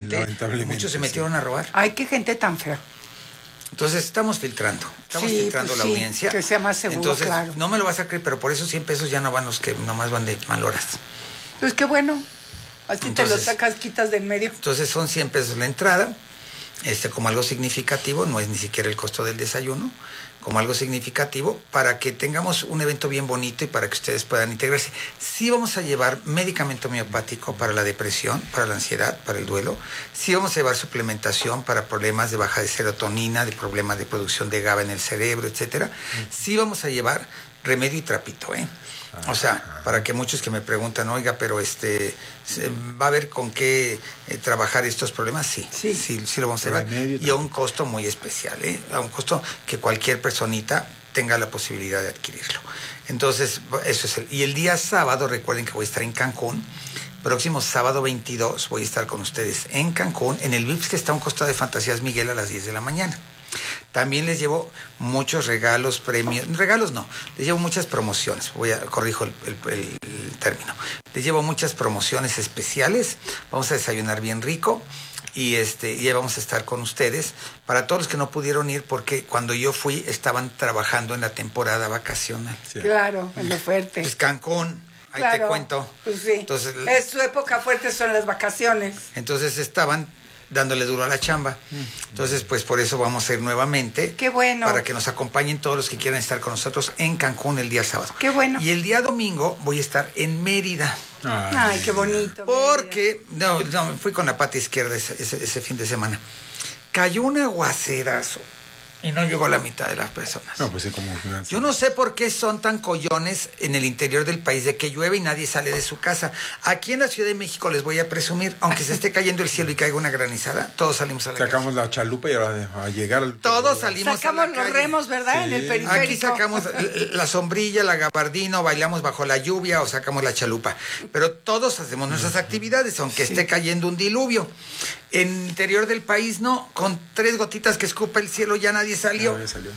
lamentablemente, Lamentablemente, muchos se metieron a robar. Ay, qué gente tan fea. Entonces estamos filtrando Sí, filtrando pues la sí, audiencia. que sea más seguro, Entonces, claro. no me lo vas a creer, pero por esos 100 pesos ya no van los que nomás van de mal horas. Pues qué bueno. Así te lo Entonces- sacas, quitas de en medio. Entonces son 100 pesos la entrada, como algo significativo, no es ni siquiera el costo del desayuno, como algo significativo para que tengamos un evento bien bonito y para que ustedes puedan integrarse. Sí vamos a llevar medicamento homeopático para la depresión, para la ansiedad, para el duelo. Sí vamos a llevar suplementación para problemas de baja de serotonina, de problemas de producción de GABA en el cerebro, etcétera. Sí vamos a llevar remedio y trapito, ¿eh? O sea, para que muchos que me preguntan, oiga, pero ¿va a haber con qué trabajar estos problemas? Sí, Sí. sí lo vamos a llevar. Y a un costo muy especial, ¿eh? A un costo que cualquier personita tenga la posibilidad de adquirirlo. Entonces, eso es y el día sábado, recuerden que voy a estar en Cancún. Próximo sábado 22 voy a estar con ustedes en Cancún, en el VIPS que está a un costado de Fantasías Miguel a las 10 de la mañana. También les llevo muchos regalos, premios, regalos no, les llevo muchas promociones, corrijo el término, les llevo muchas promociones especiales, vamos a desayunar bien rico y ya vamos a estar con ustedes. Para todos los que no pudieron ir, porque cuando yo fui estaban trabajando en la temporada vacacional. Sí. Claro, en lo fuerte. Pues Cancún, ahí Claro, te cuento. Pues sí. Entonces, Es su época fuerte, son las vacaciones. entonces estaban dándole duro a la chamba. Entonces, pues por eso vamos a ir nuevamente. Qué bueno. Para que nos acompañen todos los que quieran estar con nosotros en Cancún el día sábado. Qué bueno. Y el día domingo voy a estar en Mérida. Ay, qué bonito. Porque, no, fui con la pata izquierda ese fin de semana. Cayó un aguacerazo y no llegó a la mitad de las personas. No, pues sí, como... Yo no sé por qué son tan collones en el interior del país de que llueve y nadie sale de su casa. Aquí en la Ciudad de México les voy a presumir, aunque se esté cayendo el cielo y caiga una granizada, todos salimos a la Sacamos calle. la chalupa y ahora a llegar al... Todos salimos Sacamos a la los calle. remos, ¿verdad? Sí. En el periférico. Aquí sacamos la sombrilla, la gabardina, o bailamos bajo la lluvia o sacamos la chalupa. Pero todos hacemos nuestras actividades, aunque esté cayendo un diluvio. En el interior del país no, con 3 gotitas que escupa el cielo ya nadie salió. Ya salió.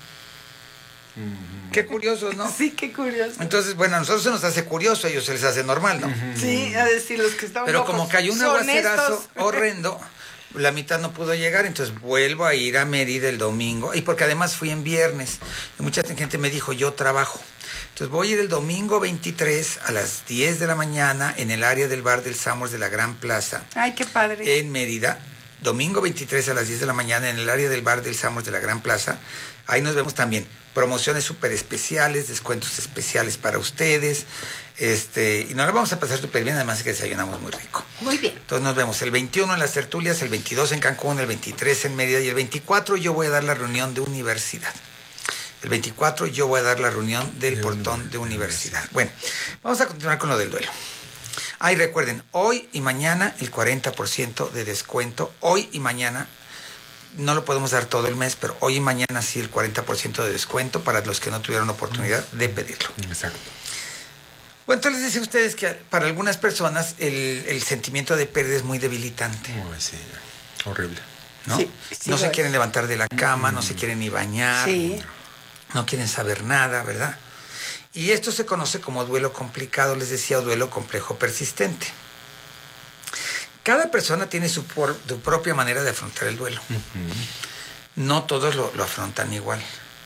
Qué curiosos, ¿no? Sí, qué curioso. Entonces, bueno, a nosotros se nos hace curioso, a ellos se les hace normal, ¿no? Sí, a decir los que están Pero locos como cayó un son aguacerazo estos. horrendo, la mitad no pudo llegar, entonces vuelvo a ir a Mérida el domingo, y porque además fui en viernes, y mucha gente me dijo, yo trabajo. Entonces voy a ir el domingo 23 a las 10 de la mañana en el área del bar del Summers de la Gran Plaza, Ay, qué padre. en Mérida. Domingo 23 a las 10 de la mañana en el área del bar del Summers de la Gran Plaza. Ahí nos vemos también. Promociones súper especiales, descuentos especiales para ustedes. Y nos la vamos a pasar súper bien, además que desayunamos muy rico. Muy bien. Entonces nos vemos el 21 en las tertulias, el 22 en Cancún, el 23 en Mérida y el 24 yo voy a dar la reunión de universidad. El 24 yo voy a dar la reunión del portón de universidad. Bueno, vamos a continuar con lo del duelo. Ahí recuerden, hoy y mañana el 40% de descuento. Hoy y mañana, no lo podemos dar todo el mes, pero hoy y mañana sí el 40% de descuento para los que no tuvieron oportunidad de pedirlo. Exacto. Bueno, entonces les decía a ustedes que para algunas personas el sentimiento de pérdida es muy debilitante, Uy, sí, horrible. ¿no? Sí, sí No lo se es. quieren levantar de la cama, no se quieren ni bañar, Sí. no quieren saber nada, ¿verdad? Y esto se conoce como duelo complicado, les decía, o duelo complejo persistente. Cada persona tiene su propia manera de afrontar el duelo. No todos lo afrontan igual.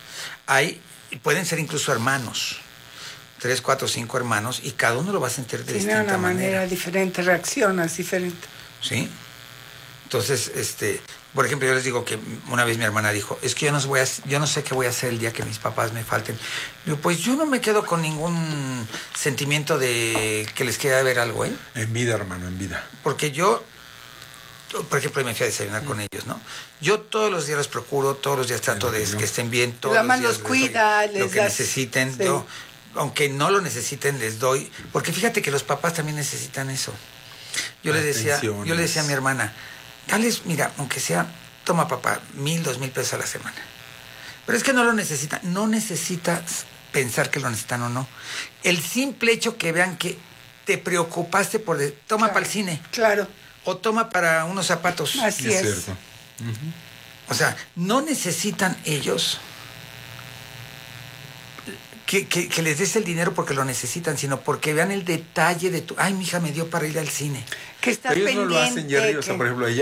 Pueden ser incluso hermanos, 3, 4, 5 hermanos, y cada uno lo va a sentir de Tiene distinta una manera manera. diferente, reaccionas diferente. ¿Sí? Entonces, por ejemplo, yo les digo que una vez mi hermana dijo, es que yo no sé qué voy a hacer el día que mis papás me falten. Digo, pues yo no me quedo con ningún sentimiento de que les quiera ver algo, ¿eh? En vida, hermano, en vida. Porque yo, por ejemplo, me fui a desayunar con ellos, ¿no? Yo todos los días los procuro, todos los días trato de que estén bien, todos Además los días los cuida, les doy lo les que das- necesiten. sí. Yo, aunque no lo necesiten, les doy. Porque fíjate que los papás también necesitan eso. Yo le decía a mi hermana, dales, mira, aunque sea, toma papá, 1,000, 2,000 pesos a la semana. Pero es que no lo necesitan. No necesitas pensar que lo necesitan o no. El simple hecho que vean que te preocupaste por... Toma Claro. para el cine. Claro, O toma para unos zapatos. así Es es. cierto. O sea, no necesitan ellos que les des el dinero porque lo necesitan, sino porque vean el detalle de tu... Ay, mi hija me dio para ir al cine. Que estás Ellos pendiente. no lo hacen, Jerry. O sea, que- por ejemplo, ella